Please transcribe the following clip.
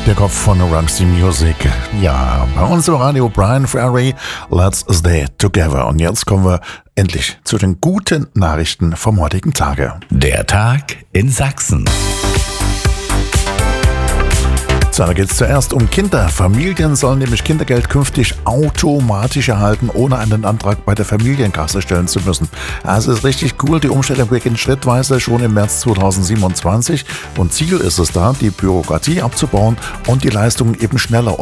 Der Kopf von Roxy Music. Ja, bei uns im Radio Brian Ferry, Let's Stay Together. Und jetzt kommen wir endlich zu den guten Nachrichten vom heutigen Tage. Der Tag in Sachsen. So, da geht es zuerst um Kinder. Familien sollen nämlich Kindergeld künftig automatisch erhalten, ohne einen Antrag bei der Familienkasse stellen zu müssen. Das ist richtig cool. Die Umstellung beginnt schrittweise schon im März 2027. Und Ziel ist es da, die Bürokratie abzubauen und die Leistungen eben schneller